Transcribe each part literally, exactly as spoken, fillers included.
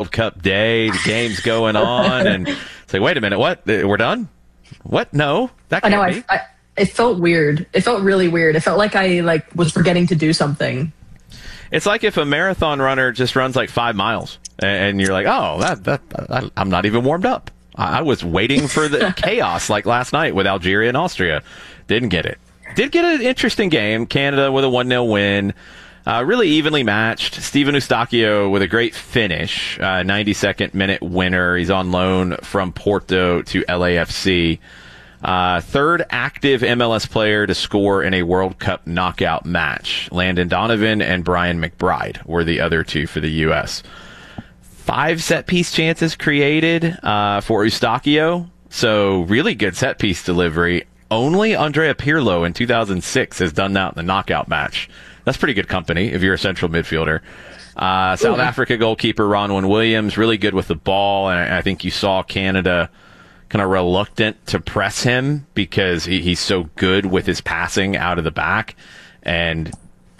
World Cup day. The game's going on, and it's like, wait a minute, what? We're done? What? No, that can't I know. be. I, I, it felt weird. It felt really weird. It felt like I like was forgetting to do something. It's like if a marathon runner just runs like five miles, and you're like, oh, that that I, I'm not even warmed up. I, I was waiting for the chaos like last night with Algeria and Austria. Didn't get it. Did get an interesting game. Canada with a one nil win. Uh, really evenly matched. Steven Eustáquio with a great finish. Uh, ninety-second minute winner. He's on loan from Porto to L A F C. Uh, third active M L S player to score in a World Cup knockout match. Landon Donovan and Brian McBride were the other two for the U S. Five set-piece chances created uh, for Eustáquio. So really good set-piece delivery. Only Andrea Pirlo in two thousand six has done that in the knockout match. That's pretty good company if you're a central midfielder. Uh, South Ooh. Africa goalkeeper Ronwen Williams, really good with the ball, and I, I think you saw Canada kind of reluctant to press him because he, he's so good with his passing out of the back, and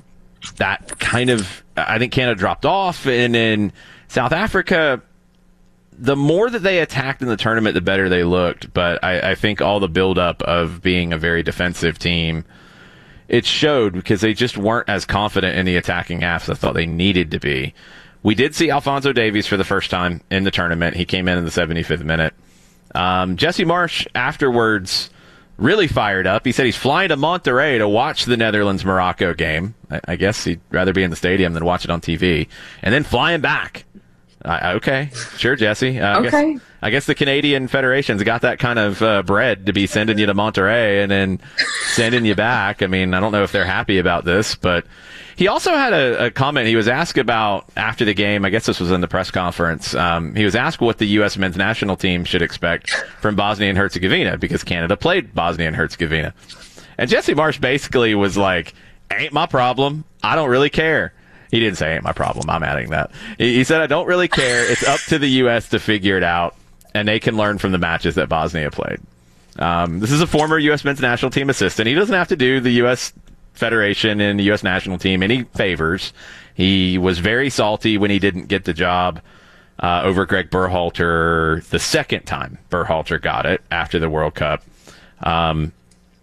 that kind of, I think Canada dropped off, and then South Africa, the more that they attacked in the tournament, the better they looked, but I, I think all the buildup of being a very defensive team, it showed because they just weren't as confident in the attacking half as I thought they needed to be. We did see Alphonso Davies for the first time in the tournament. He came in in the seventy-fifth minute. Um, Jesse Marsch afterwards really fired up. He said he's flying to Monterrey to watch the Netherlands-Morocco game. I, I guess he'd rather be in the stadium than watch it on T V. And then flying back. Uh, okay, sure, Jesse. Uh, okay. I guess, I guess the Canadian Federation's got that kind of uh, bread to be sending you to Monterrey and then sending you back. I mean, I don't know if they're happy about this, but he also had a, a comment. He was asked about after the game. I guess this was in the press conference. Um, he was asked what the U S men's national team should expect from Bosnia and Herzegovina because Canada played Bosnia and Herzegovina. And Jesse Marsch basically was like, ain't my problem. I don't really care. He didn't say, ain't my problem. I'm adding that. He said, I don't really care. It's up to the U S to figure it out, and they can learn from the matches that Bosnia played. Um, this is a former U S men's national team assistant. He doesn't have to do the U S Federation and the U S national team any favors. He was very salty when he didn't get the job uh, over Greg Berhalter the second time Berhalter got it after the World Cup. Um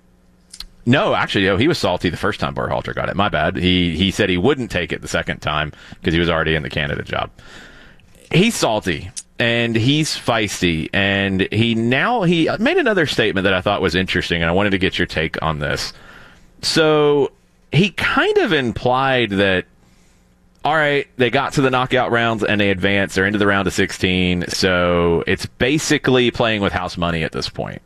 No, actually, no, he was salty the first time Berhalter got it. My bad. He he said he wouldn't take it the second time because he was already in the Canada job. He's salty and he's feisty, and he now he made another statement that I thought was interesting, and I wanted to get your take on this. So he kind of implied that, all right, they got to the knockout rounds and they advanced. They're into the round of sixteen, so it's basically playing with house money at this point.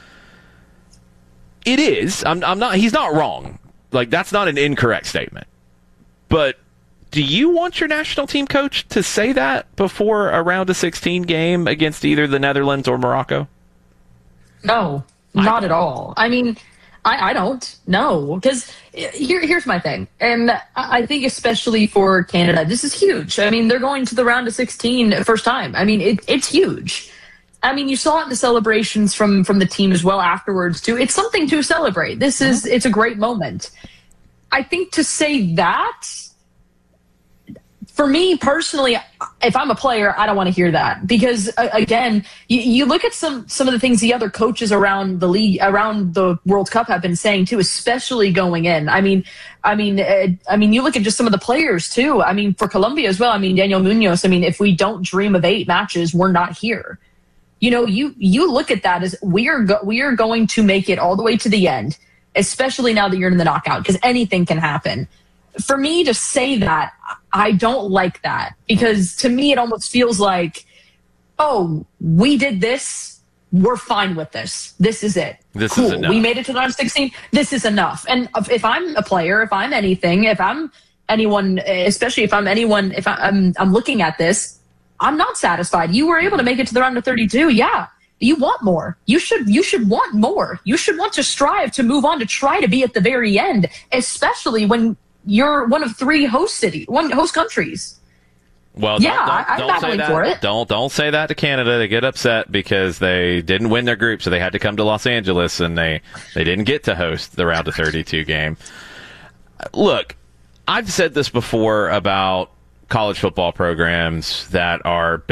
It is. I'm, I'm not. He's not wrong. Like, that's not an incorrect statement. But do you want your national team coach to say that before a round of sixteen game against either the Netherlands or Morocco? No, not at all. I mean, I, I don't. No, because here, here's my thing, and I think especially for Canada, this is huge. I mean, they're going to the round of sixteen first time. I mean, it, it's huge. I mean, you saw it in the celebrations from, from the team as well afterwards, too. It's something to celebrate. This is, it's a great moment. I think to say that, for me personally, if I'm a player, I don't want to hear that. Because, uh, again, you, you look at some, some of the things the other coaches around the league, around the World Cup have been saying, too, especially going in. I mean, I mean, uh, I mean, you look at just some of the players, too. I mean, for Colombia as well, I mean, Daniel Munoz, I mean, if we don't dream of eight matches, we're not here. You know, you you look at that as we are go- we are going to make it all the way to the end, especially now that you're in the knockout, because anything can happen. For me to say that, I don't like that, because to me it almost feels like, oh, we did this, we're fine with this. This is it. This cool. is enough. We made it to the round of sixteen. This is enough. And if I'm a player, if I'm anything, if I'm anyone, especially if I'm anyone, if I'm I'm looking at this, I'm not satisfied. You were able to make it to the round of thirty-two. Yeah. You want more. You should you should want more. You should want to strive to move on, to try to be at the very end, especially when you're one of three host city, one host countries. Well, yeah, don't, don't, I, I'm don't battling say that. for it. Don't don't say that to Canada. They get upset because they didn't win their group, so they had to come to Los Angeles, and they, they didn't get to host the round of thirty-two game. Look, I've said this before about college football programs that are